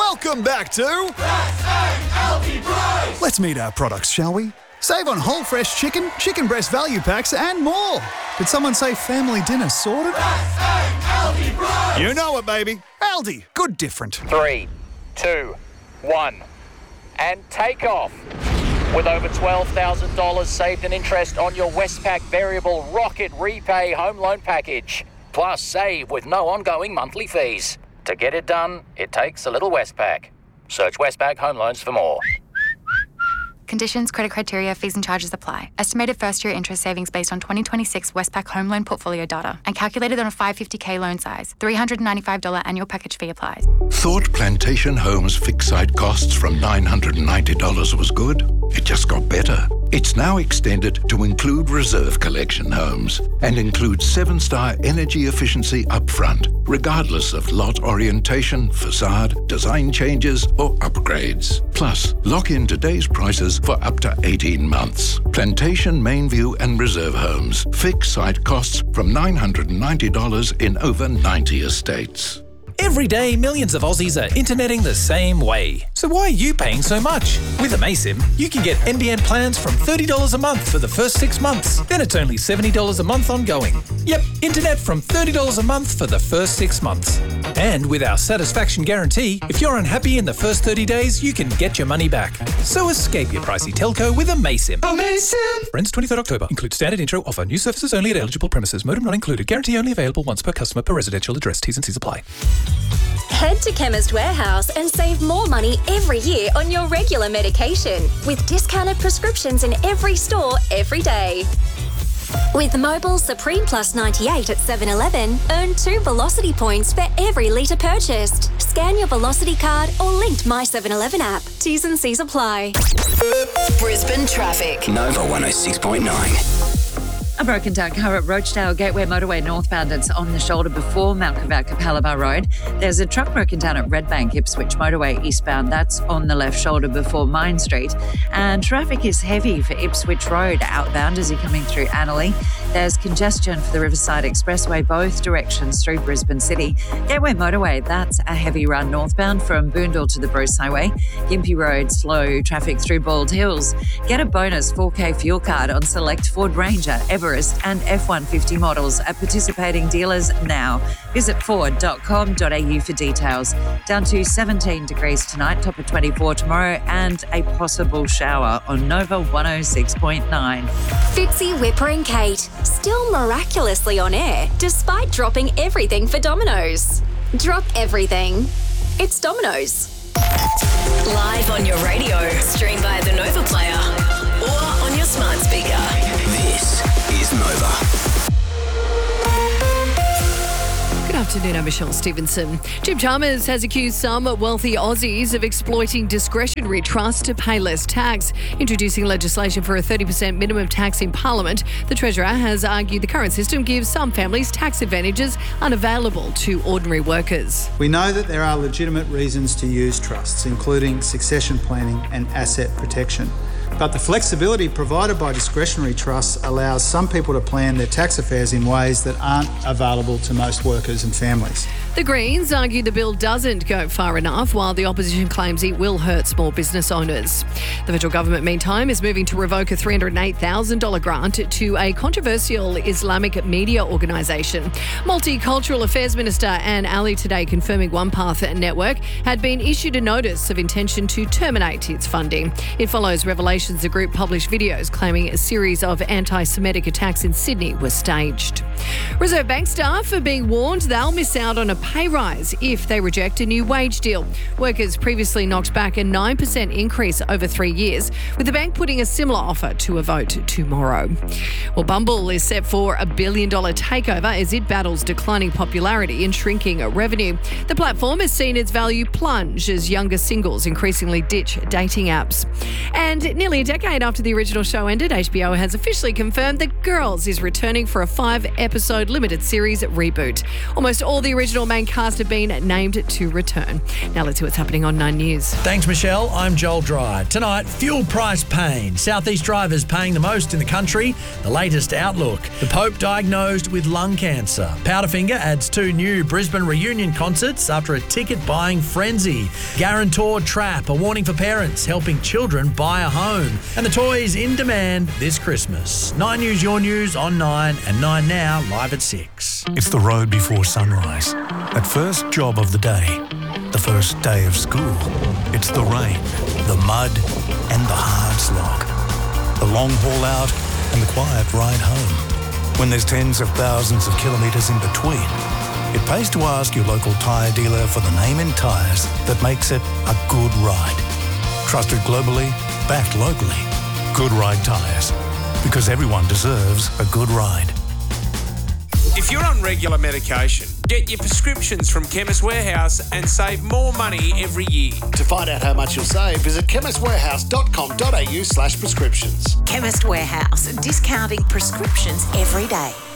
Welcome back to S.A.L.D. Price! Let's meet our products, shall we? Save on whole fresh chicken, chicken breast value packs and more. Did someone say family dinner sorted? S.A.L.D. Price! You know it, baby. Aldi. Good different. 3, 2, 1, and take off. With over $12,000 saved in interest on your Westpac Variable Rocket Repay Home Loan Package. Plus save with no ongoing monthly fees. To get it done, it takes a little Westpac. Search Westpac Home Loans for more. Conditions, credit criteria, fees and charges apply. Estimated first-year interest savings based on 2026 Westpac home loan portfolio data and calculated on a 550k loan size. $395 annual package fee applies. Thought Plantation Homes fixed site costs from $990 was good? It just got better. It's now extended to include reserve collection homes and includes 7-star energy efficiency upfront, regardless of lot orientation, facade, design changes or upgrades. Plus, lock in today's prices for up to 18 months. Plantation, Mainview and Reserve Homes. Fixed site costs from $990 in over 90 estates. Every day, millions of Aussies are interneting the same way. So why are you paying so much? With Amaysim, you can get NBN plans from $30 a month for the first 6 months. Then it's only $70 a month ongoing. Yep, internet from $30 a month for the first 6 months. And with our satisfaction guarantee, if you're unhappy in the first 30 days, you can get your money back. So escape your pricey telco with Amaysim. Amaysim! Ends 23rd October. Includes standard intro offer. New services only at eligible premises. Modem not included. Guarantee only available once per customer per residential address. T's and C's apply. Head to Chemist Warehouse and save more money every year on your regular medication with discounted prescriptions in every store every day. With Mobile Supreme Plus 98 at 7-Eleven, earn 2 Velocity points for every litre purchased. Scan your Velocity card or linked My 7-Eleven app. T's and C's apply. Brisbane traffic. Nova 106.9. A broken down car at Rochedale Gateway Motorway northbound. It's on the shoulder before Mount Gravatt Capalaba Road. There's a truck broken down at Redbank Ipswich Motorway eastbound. That's on the left shoulder before Mine Street. And traffic is heavy for Ipswich Road outbound as you're coming through Annerley. There's congestion for the Riverside Expressway both directions through Brisbane City. Gateway Motorway, that's a heavy run northbound from Boondall to the Bruce Highway. Gympie Road, slow traffic through Bald Hills. Get a bonus 4K fuel card on select Ford Ranger, Everest and F-150 models at participating dealers now. Visit ford.com.au for details. Down to 17 degrees tonight, top of 24 tomorrow, and a possible shower on Nova 106.9. Fitzy, Whipper and Kate, still miraculously on air despite dropping everything for Domino's. Drop everything. It's Domino's. Live on your radio, stream via the Nova Player or on your smart speaker. This is Nova. Good afternoon, I'm Michelle Stevenson. Jim Chalmers has accused some wealthy Aussies of exploiting discretionary trusts to pay less tax. Introducing legislation for a 30% minimum tax in Parliament, the Treasurer has argued the current system gives some families tax advantages unavailable to ordinary workers. We know that there are legitimate reasons to use trusts, including succession planning and asset protection. But the flexibility provided by discretionary trusts allows some people to plan their tax affairs in ways that aren't available to most workers and families. The Greens argue the bill doesn't go far enough, while the opposition claims it will hurt small business owners. The federal government, meantime, is moving to revoke a $308,000 grant to a controversial Islamic media organisation. Multicultural Affairs Minister Anne Ali today confirming OnePath Network had been issued a notice of intention to terminate its funding. It follows revelations the group published videos claiming a series of anti-Semitic attacks in Sydney were staged. Reserve Bank staff are being warned they'll miss out on a pay rise if they reject a new wage deal. Workers previously knocked back a 9% increase over 3 years, with the bank putting a similar offer to a vote tomorrow. Well, Bumble is set for a $1 billion takeover as it battles declining popularity and shrinking revenue. The platform has seen its value plunge as younger singles increasingly ditch dating apps. And nearly a decade after the original show ended, HBO has officially confirmed that Girls is returning for a 5-episode limited series reboot. Almost all the original main cast have been named to return. Now let's see what's happening on 9 News. Thanks, Michelle. I'm Joel Dry. Tonight, fuel price pain. Southeast drivers paying the most in the country. The latest outlook. The Pope diagnosed with lung cancer. Powderfinger adds 2 new Brisbane reunion concerts after a ticket-buying frenzy. Guarantor trap, a warning for parents helping children buy a home. And the toys in demand this Christmas. 9 News, your news on 9 and 9 Now, live at 6. It's the road before sunrise. That first job of the day. The first day of school. It's the rain, the mud, and the hard slog. The long haul out and the quiet ride home. When there's tens of thousands of kilometres in between, it pays to ask your local tyre dealer for the name in tyres that makes it a good ride. Trusted globally, backed locally. Good Ride Tyres. Because everyone deserves a good ride. If you're on regular medication, get your prescriptions from Chemist Warehouse and save more money every year. To find out how much you'll save, visit chemistwarehouse.com.au/prescriptions. Chemist Warehouse, discounting prescriptions every day.